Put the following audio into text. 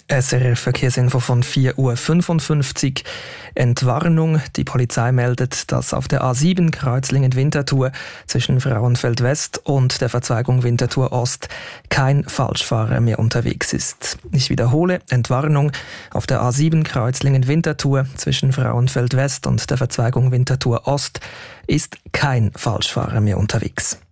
SRF Verkehrsinfo von 4:55 Uhr. Entwarnung. Die Polizei meldet, dass auf der A7 Kreuzlingen-Winterthur zwischen Frauenfeld West und der Verzweigung Winterthur Ost kein Falschfahrer mehr unterwegs ist. Ich wiederhole, Entwarnung. Auf der A7 Kreuzlingen-Winterthur zwischen Frauenfeld West und der Verzweigung Winterthur Ost ist kein Falschfahrer mehr unterwegs.